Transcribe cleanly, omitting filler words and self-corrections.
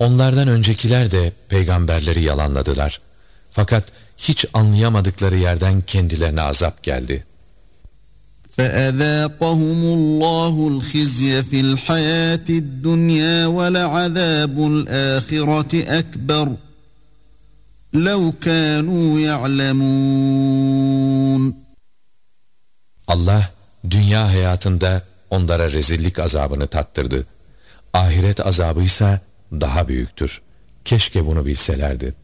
Onlardan öncekiler de peygamberleri yalanladılar. Fakat hiç anlayamadıkları yerden kendilerine azap geldi. فَأَذَاقَهُمُ اللّٰهُ الْخِزْيَ فِي الْحَيَاةِ الدُّنْيَا وَلَعَذَابُ الْآخِرَةِ أَكْبَرُ لَوْ كَانُوا يَعْلَمُونَ. Allah dünya hayatında onlara rezillik azabını tattırdı. Ahiret azabıysa daha büyüktür. Keşke bunu bilselerdi.